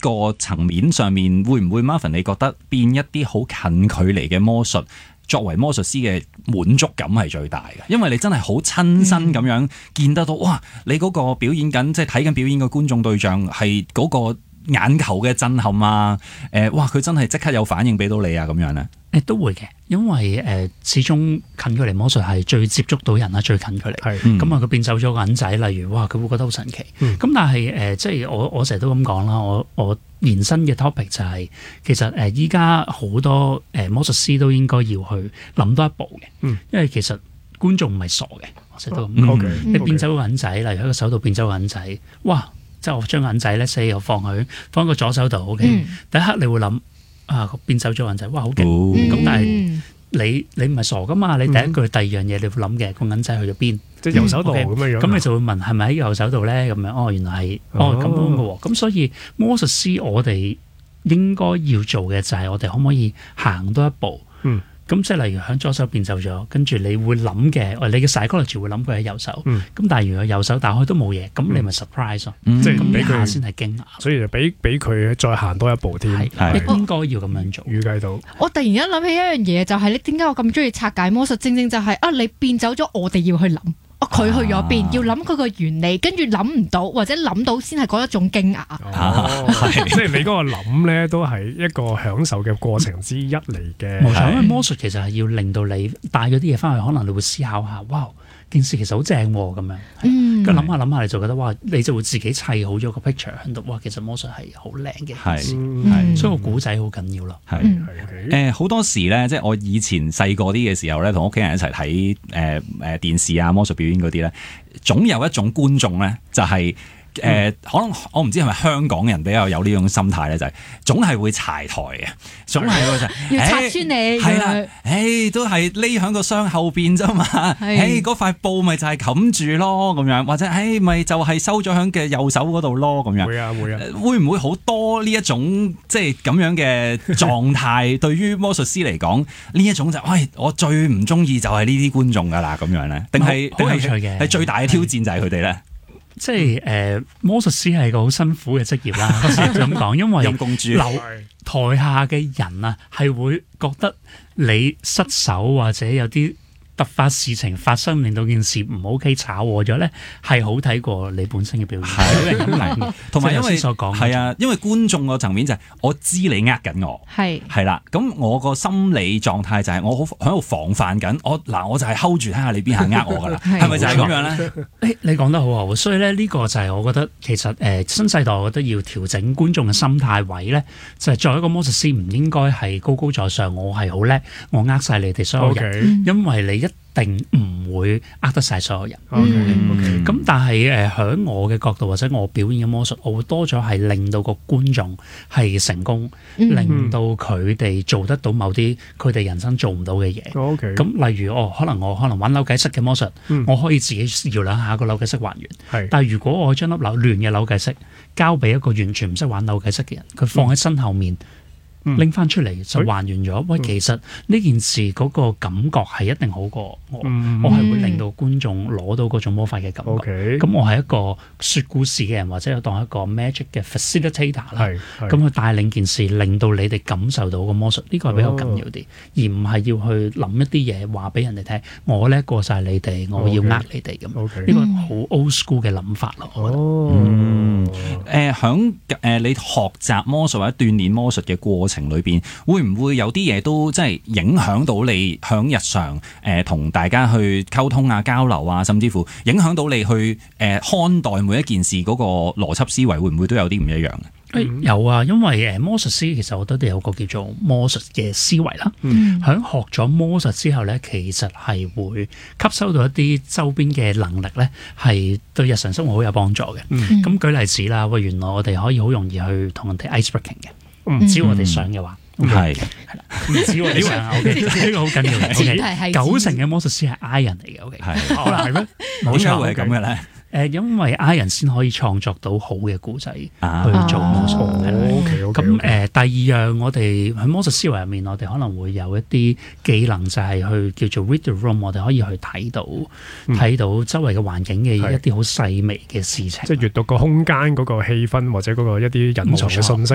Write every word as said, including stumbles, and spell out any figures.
個層面上面，會唔會 Marvin 你覺得變一啲好近距離嘅魔術，作為魔術師嘅滿足感係最大嘅？因為你真係好親身咁樣見得到，嗯、哇！你嗰個表演緊，即係睇緊表演嘅觀眾對象係嗰個眼球嘅震撼啊！誒、呃，哇！佢真係即刻有反應俾到你啊，咁樣咧？ 誒都會嘅，因為誒、呃、始終近距離魔術係最接觸到人啦，最近距離。係咁啊，佢變走咗個銀仔，例如哇，佢會覺得好神奇。咁、嗯、但係誒、呃，即係我我成日都咁講啦，我我延伸嘅 topic 就係、是、其實誒依家好多誒、呃、魔術師都應該要去諗多一步嘅，嗯、因為其實觀眾唔係傻嘅，我成日都咁講。嗯、你變走個銀仔，例如喺個手度變走個銀仔，哇！即係我將銀仔咧，四又放佢放喺個左手度，OK、嗯。第一刻你會諗。啊！變走咗銀仔，哇，好勁！咁、哦、但係你你唔係傻噶嘛？你第一句、嗯、第二樣嘢你會諗嘅，個銀仔去咗邊？即係右手度咁樣樣。咁你就會問係咪喺右手度咧？咁樣哦，原來係哦咁樣嘅喎。咁所以魔術師我哋應該要做嘅就係我哋可唔可以行多一步？嗯。咁即係例如喺左手變走咗，跟住你會諗嘅，你嘅 psychology 會諗佢喺右手。咁、嗯、但係如果右手打開都冇嘢，咁你咪 surprise 咯。即係咁俾佢先係驚訝。所以就俾俾佢再行多一步添。係應該要咁樣做。預計到。我突然間諗起一樣嘢，就係你點解我咁中意拆解魔術？正正就係、是、啊，你變走咗，我哋要去諗。佢去咗邊？要諗佢個原理，跟住諗唔到，或者諗到先係嗰一種驚訝。哦，即係你嗰個諗咧，都係一個享受嘅過程之一嚟嘅。冇錯，因為魔術其實係要令到你帶咗啲嘢翻去，可能你會思考下，哇，件事其實好正咁樣。嗯，跟住諗下諗下，你就覺得哇，你就會自己砌好咗個 picture 喺度。哇，其實魔術係好靚嘅件事，係，所以個古仔好緊要咯。係係誒，好多時咧，即係我以前細個啲嘅時候咧，同屋企人一齊睇誒誒電視啊，魔術表演嗰啲咧，總有一種觀眾咧，就係、是。誒、呃、可能我唔知係咪香港人比較有呢種心態咧，就係、是、總係會柴台嘅，總係會就係要拆穿你，係啦，誒、欸、都係匿喺個箱後邊啫嘛，誒嗰塊布咪就係冚住咯咁樣，或者誒咪、欸、就係收咗喺嘅右手嗰度咯咁樣，會啊會啊，會唔會好多呢一種即係咁樣嘅狀態？對於魔術師嚟講，呢一種就喂、是哎、我最唔中意就係呢啲觀眾㗎啦咁樣咧，定係定係係最大嘅挑戰就係佢哋咧？即係誒、呃，魔術師係個好辛苦嘅職業啦，我成日咁講，因為留台下嘅人啊，係會覺得你失手或者有啲突發事情發生，令到件事唔 OK 炒和咗咧，係好睇過你本身嘅表演。係咁嚟，同埋因為所講係啊，因為觀眾個層面就係我知你呃緊我，係係啦。咁我個心理狀態就係我好喺度防範緊，我嗱我就係 hold 住睇下你邊下呃我噶啦，係咪就係咁樣咧？誒，你講得好好，所以咧呢個就係我覺得其實誒、呃、新世代我覺得要調整觀眾嘅心態位咧，就係、是、作為一個魔術師唔應該係高高在上，我係好叻，我呃晒你哋所有人， Okay. 因為你一定唔會呃得晒所有人。咁、okay, okay. 但係誒喺我嘅角度或者我表演嘅魔術，我會多咗係令到個觀眾係成功，嗯、令到佢哋做得到某啲佢哋人生做唔到嘅嘢。咁、okay. 例如哦，可能我可能玩扭計骰嘅魔術，嗯、我可以自己搖兩下個扭計骰還原。是但係如果我將粒扭亂嘅扭計骰交俾一個完全唔識玩扭計骰嘅人，佢放喺身後面。嗯拎翻出嚟就還原咗，喂，其實呢件事嗰個感覺係一定好過我，嗯、我係會令到觀眾攞到嗰種魔法嘅感覺。咁、okay. 我係一個説故事嘅人，或者我當一個 magic 嘅 facilitator 啦，咁去帶領件事，令到你哋感受到個魔術，呢、呢個係比較緊要啲，哦、而唔係要去諗一啲嘢話俾人哋聽，我叻過晒你哋，我要呃你哋咁。呢、okay. 個好 old school 嘅諗法咯。哦，嗯，誒響誒你學習魔術或者鍛鍊魔術嘅過程裏邊，會唔會有啲嘢都即係影響到你響日常誒同、呃、大家去溝通啊、交流啊，甚至乎影響到你去誒、呃、看待每一件事嗰個邏輯思維，會唔會都有啲唔一樣嘅？誒有啊，因為誒魔術師其實我覺得有個叫做魔術嘅思維啦。喺、嗯、學咗魔術之後咧，其實係會吸收到一啲周邊嘅能力咧，係對日常生活好有幫助嘅。咁、嗯、舉例子啦，喂，原來我哋可以好容易去同人哋 ice breaking 嘅。嗯、只要我哋想嘅話，係係啦，唔只要我哋想 ，OK， 呢個好緊要嘅。OK， 九成嘅魔術師係 I 人嚟嘅。OK， 係好啦，係咩？冇錯，會係咁嘅咧。誒，因為 I 人先可以創作到好嘅故仔去做魔術嘅。OK，咁誒，第二樣我哋喺魔術思維入面，我哋可能會有一啲技能，就係去叫做 read the room， 我哋可以去睇到睇、嗯、到周圍嘅環境嘅一啲好細微嘅事情，即係閱讀個空間嗰個氣氛或者嗰個一啲隱藏嘅信息。